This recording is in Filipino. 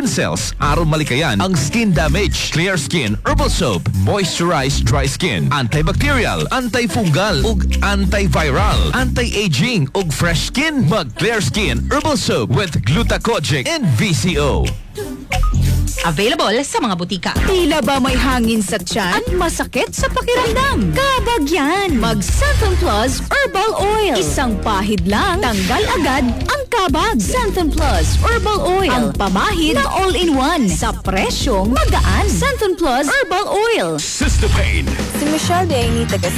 cells aron malikayan ang skin damage. Clear Skin Herbal Soap moisturize dry skin, antibacterial, antifungal ug antiviral, anti-aging ug fresh skin. Mag Clear Skin Herbal Soap with Glutacogic and VCO. Available sa mga butika. Tila ba may hangin sa tiyan at masakit sa pakiramdam? Kabagyan! Mag Santon Plus Herbal Oil. Isang pahid lang, tanggal agad ang kabag. Santon Plus Herbal Oil. Ang pamahid na all-in-one sa presyong magaan. Santon Plus Herbal Oil. Sister Pain. Si Michelle Daini, taga